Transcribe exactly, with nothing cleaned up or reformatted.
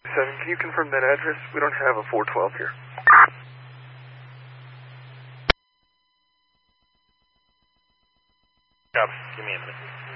seven, can you confirm that address? We don't have a four twelve here. Copy. Give me a minute.